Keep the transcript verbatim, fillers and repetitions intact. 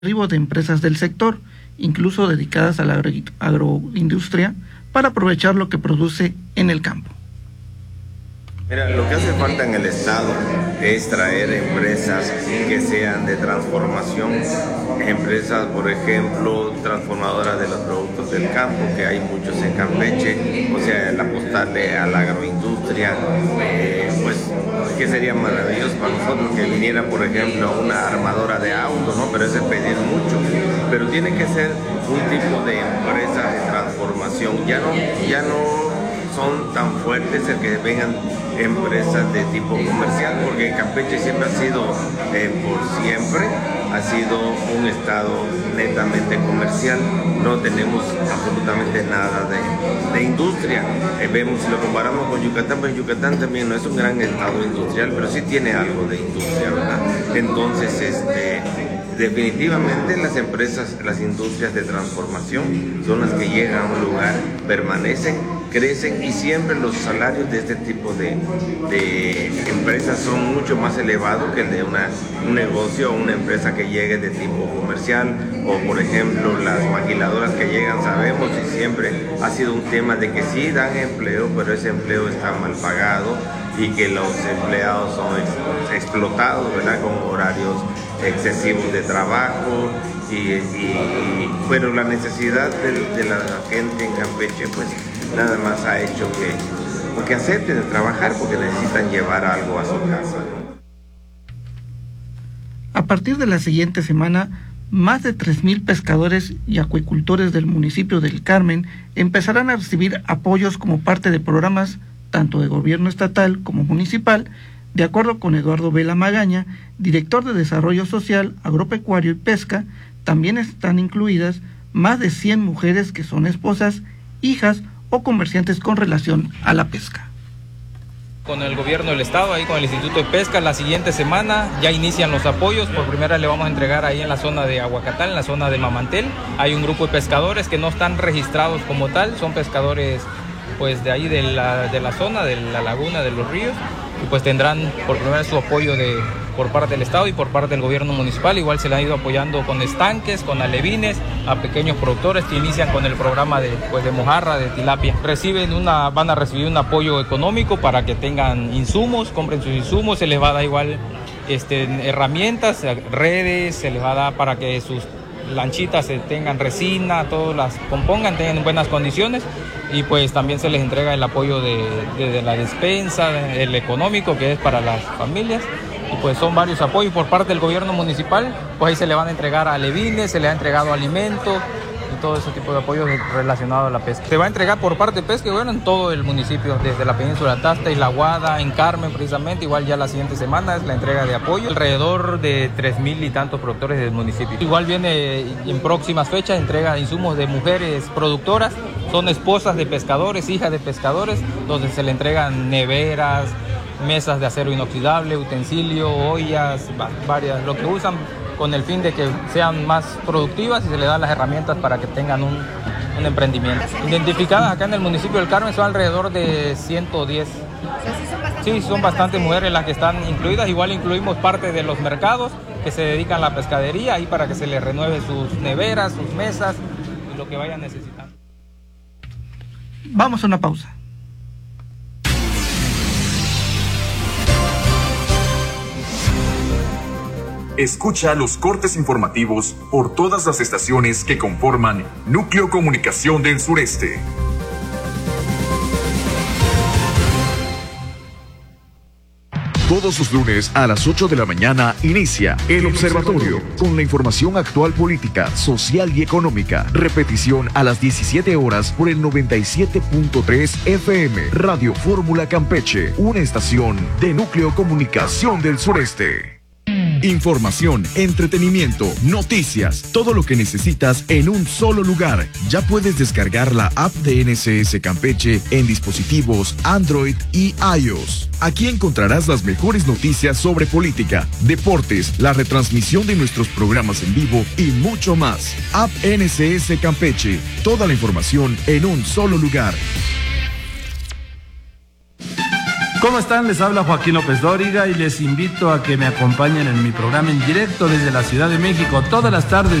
arribo de empresas del sector, incluso dedicadas a la agro agroindustria, para aprovechar lo que produce en el campo. Mira, lo que hace falta en el Estado es traer empresas que sean de transformación, empresas, por ejemplo, transformadoras de los productos del campo, que hay muchos en Campeche, o sea, el apostarle a la agroindustria, eh, pues, que sería maravilloso para nosotros que viniera, por ejemplo, una armadora de autos, ¿no? Pero ese es pedir mucho, pero tiene que ser un tipo de empresa de transformación, ya no, ya no son tan fuertes el que vengan empresas de tipo comercial, porque Campeche siempre ha sido, eh, por siempre, ha sido un estado netamente comercial, no tenemos absolutamente nada de, de industria. Eh, vemos, si lo comparamos con Yucatán, pues Yucatán también no es un gran estado industrial, pero sí tiene algo de industria, ¿verdad? Entonces, este... definitivamente las empresas, las industrias de transformación son las que llegan a un lugar, permanecen, crecen y siempre los salarios de este tipo de, de empresas son mucho más elevados que el de una, un negocio o una empresa que llegue de tipo comercial, o por ejemplo las maquiladoras que llegan, sabemos, y siempre ha sido un tema de que sí dan empleo, pero ese empleo está mal pagado y que los empleados son ex, explotados, ¿verdad? Con horarios excesivos de trabajo y, y, y bueno, la necesidad de, de la gente en Campeche pues nada más ha hecho que, que acepten de trabajar porque necesitan llevar algo a su casa. A partir de la siguiente semana, más de tres mil pescadores y acuicultores del municipio del Carmen empezarán a recibir apoyos como parte de programas tanto de gobierno estatal como municipal, de acuerdo con Eduardo Vela Magaña, director de Desarrollo Social, Agropecuario y Pesca. También están incluidas más de cien mujeres que son esposas, hijas o comerciantes con relación a la pesca. Con el gobierno del estado, ahí con el Instituto de Pesca, la siguiente semana ya inician los apoyos. Por primera le vamos a entregar ahí en la zona de Aguacatán, en la zona de Mamantel. Hay un grupo de pescadores que no están registrados como tal, son pescadores pues de ahí de la, de la zona, de la laguna, de los ríos, y pues tendrán por primera vez su apoyo de, por parte del estado y por parte del gobierno municipal. Igual se le ha ido apoyando con estanques, con alevines, a pequeños productores que inician con el programa de, pues, de mojarra, de tilapia. Reciben una, van a recibir un apoyo económico para que tengan insumos, compren sus insumos, se les va a dar igual este, herramientas, redes, se les va a dar para que sus lanchitas tengan resina, todas las compongan, tengan en buenas condiciones, y pues también se les entrega el apoyo de, de, de la despensa, el económico, que es para las familias, y pues son varios apoyos por parte del gobierno municipal. Pues ahí se le van a entregar alevines, se le ha entregado alimento y todo ese tipo de apoyos relacionados a la pesca. Se va a entregar por parte de pesca, bueno, en todo el municipio, desde la península de Tasta y La Guada, en Carmen precisamente, igual ya la siguiente semana es la entrega de apoyo, alrededor de tres mil y tantos productores del municipio. Igual viene en próximas fechas entrega de insumos de mujeres productoras, son esposas de pescadores, hijas de pescadores, donde se le entregan neveras, mesas de acero inoxidable, utensilio, ollas, varias, lo que usan con el fin de que sean más productivas, y se les dan las herramientas para que tengan un, un emprendimiento. Identificadas acá en el municipio del Carmen son alrededor de ciento diez. Sí, son bastantes mujeres las que están incluidas. Igual incluimos parte de los mercados que se dedican a la pescadería, ahí para que se les renueve sus neveras, sus mesas y lo que vayan necesitando. Vamos a una pausa. Escucha los cortes informativos por todas las estaciones que conforman Núcleo Comunicación del Sureste. Todos los lunes a las ocho de la mañana inicia El Observatorio, con la información actual política, social y económica. Repetición a las diecisiete horas por el noventa y siete punto tres F M. Radio Fórmula Campeche, una estación de Núcleo Comunicación del Sureste. Información, entretenimiento, noticias, todo lo que necesitas en un solo lugar. Ya puedes descargar la app de N C S Campeche en dispositivos Android y iOS. Aquí encontrarás las mejores noticias sobre política, deportes, la retransmisión de nuestros programas en vivo y mucho más. App N C S Campeche, toda la información en un solo lugar. ¿Cómo están? Les habla Joaquín López Dóriga y les invito a que me acompañen en mi programa en directo desde la Ciudad de México todas las tardes